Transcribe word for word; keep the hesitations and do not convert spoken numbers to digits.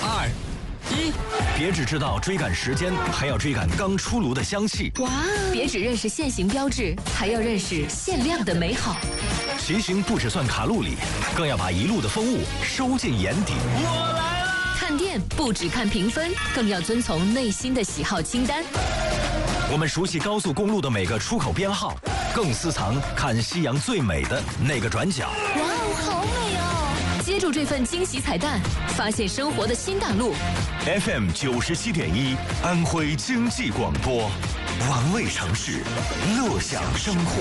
二、一，别只知道追赶时间，还要追赶刚出炉的香气。 哇！别只认识限行标志，还要认识限量的美好。 骑行不只算卡路里，更要把一路的风物收进眼底。 我来了！ 看店不只看评分，更要遵从内心的喜好清单。 我们熟悉高速公路的每个出口编号，更私藏看夕阳最美的那个转角。 哇哦，好美哦！接住这份惊喜彩蛋，发现生活的新大陆。 F M 九十七点一，安徽经济广播，玩味城市，乐享生活。